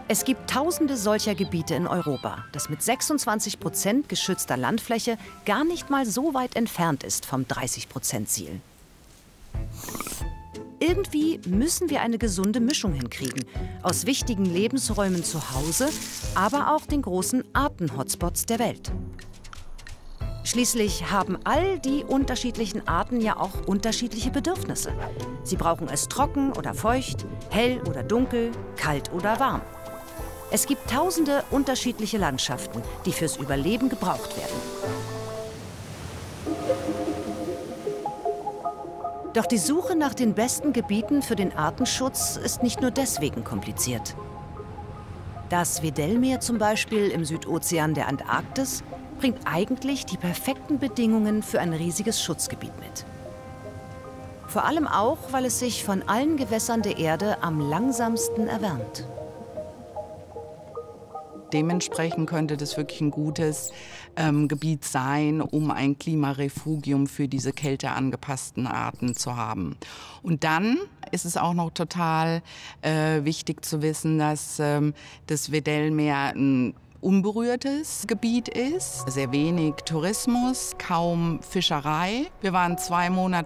Es gibt tausende solcher Gebiete in Europa, das mit 26% geschützter Landfläche gar nicht mal so weit entfernt ist vom 30%-Ziel. Irgendwie müssen wir eine gesunde Mischung hinkriegen, aus wichtigen Lebensräumen zu Hause, aber auch den großen Arten-Hotspots der Welt. Schließlich haben all die unterschiedlichen Arten ja auch unterschiedliche Bedürfnisse. Sie brauchen es trocken oder feucht, hell oder dunkel, kalt oder warm. Es gibt tausende unterschiedliche Landschaften, die fürs Überleben gebraucht werden. Doch die Suche nach den besten Gebieten für den Artenschutz ist nicht nur deswegen kompliziert. Das Weddellmeer zum Beispiel im Südozean der Antarktis bringt eigentlich die perfekten Bedingungen für ein riesiges Schutzgebiet mit. Vor allem auch, weil es sich von allen Gewässern der Erde am langsamsten erwärmt. Dementsprechend könnte das wirklich ein gutes Gebiet sein, um ein Klimarefugium für diese kälteangepassten Arten zu haben. Und dann ist es auch noch total wichtig zu wissen, dass das Weddellmeer ein unberührtes Gebiet ist. Sehr wenig Tourismus, kaum Fischerei. Wir waren 2 Monate